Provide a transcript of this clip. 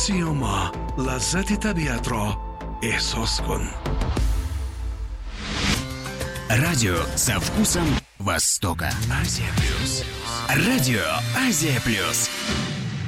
سیاما، لذت طبیعت را احساس کن. Радио со вкусом Востока. Азия Плюс. Радио Азия Плюс.